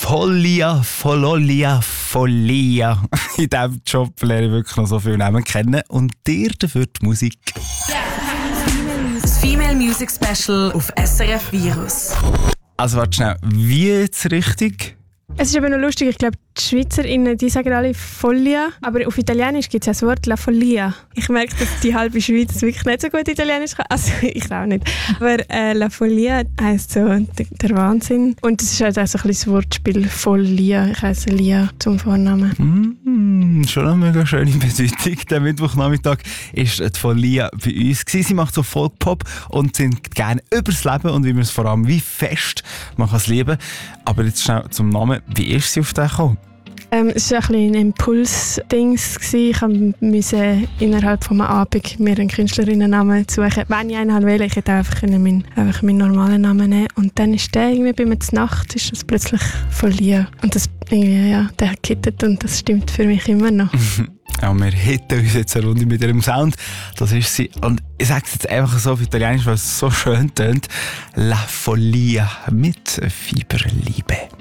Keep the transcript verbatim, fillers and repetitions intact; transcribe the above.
Follia, Follolia, Follia. In diesem Job lerne ich wirklich noch so viele Namen kennen. Und dir dafür die Musik. Das Female Music Special auf S R F Virus. Also warte schnell, wie jetzt richtig? Es ist aber noch lustig, ich glaube, die SchweizerInnen, die sagen alle Follia, aber auf Italienisch gibt es ja das Wort La Follia. Ich merke, dass die halbe Schweiz wirklich nicht so gut Italienisch kann. Also ich auch nicht. Aber äh, La Follia heisst so der, der Wahnsinn. Und es ist halt auch so ein bisschen das Wortspiel Follia. Ich heisse Lia zum Vornamen. Mm, schon eine mega schöne Bedeutung. Der Mittwochnachmittag war die Follia bei uns. Sie macht so Folkpop und singt gerne über das Leben und wie man es vor allem wie fest man kann es lieben. Aber jetzt schnell zum Namen. Wie ist sie auf den gekommen? Ähm, es war ein, ein Impuls-Dings. Ich musste innerhalb von einem Abend mir einen Künstlerinnennamen suchen. Wenn ich einen wollte, ich hätte einfach meinen, einfach meinen normalen Namen nehmen. Und dann ist der irgendwie bei mir zur Nacht, ist das plötzlich Follia. Und das irgendwie, ja, der hat gehittet und das stimmt für mich immer noch. Ja, wir hitten uns jetzt eine Runde mit ihrem Sound. Das ist sie. Und ich sage es jetzt einfach so auf Italienisch, weil es so schön tönt. La Follia mit Fieberliebe.